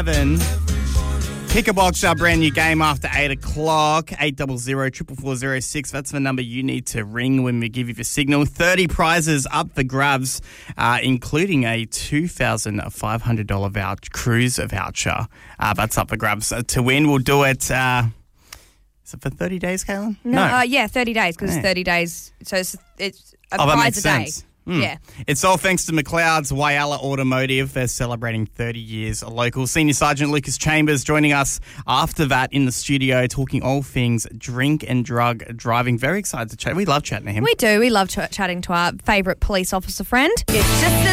7. Pick a box, our brand new game after 8 o'clock. 800 44406. That's the number you need to ring when we give you the signal. 30 prizes up for grabs, including a $2,500 cruise voucher. That's up for grabs to win. We'll do it. Is it for 30 days, Kaylin? No. 30 days because it's 30 days. So it's a prize a day. Sense. Yeah. It's all thanks to McLeod's Whyalla Automotive. They're celebrating 30 years local. Senior Sergeant Lucas Chambers joining us after that in the studio, talking all things drink and drug driving. Very excited to chat. We love chatting to him. We do. We love chatting to our favourite police officer friend. It's just